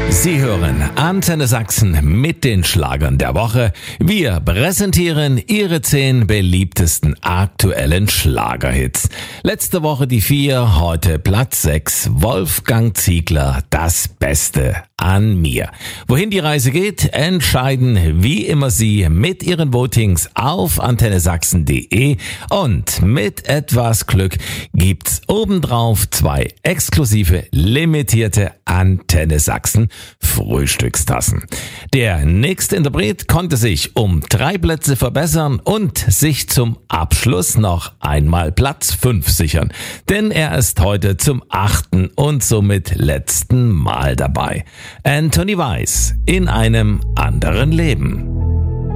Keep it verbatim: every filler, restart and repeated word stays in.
Sie hören Antenne Sachsen mit den Schlagern der Woche. Wir präsentieren Ihre zehn beliebtesten aktuellen Schlagerhits. Letzte Woche die vier, heute Platz sechs. Wolfgang Ziegler, das Beste an mir. Wohin die Reise geht, entscheiden wie immer Sie mit Ihren Votings auf antenne sachsen punkt de und mit etwas Glück gibt's obendrauf zwei exklusive limitierte Antenne Sachsen Frühstückstassen. Der nächste Interpret konnte sich um drei Plätze verbessern und sich zum Abschluss noch einmal Platz fünf sichern. Denn er ist heute zum achten und somit letzten Mal dabei. Anthony Weiss, in einem anderen Leben.